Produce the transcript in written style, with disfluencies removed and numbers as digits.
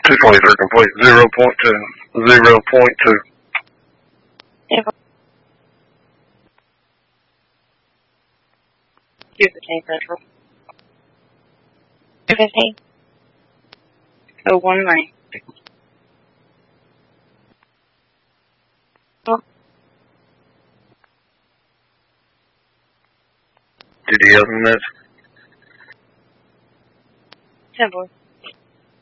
223 complete. 0.2. 0.2. Info. 215 Central. 215. 019. Did he open this? 10 boys.